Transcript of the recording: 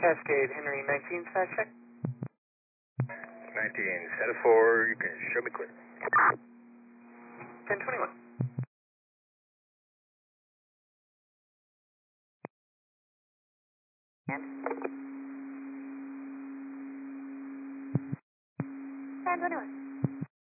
Cascade, Henry 19, side check. 19, set of 4, you can show me clear. 1021. And 1021.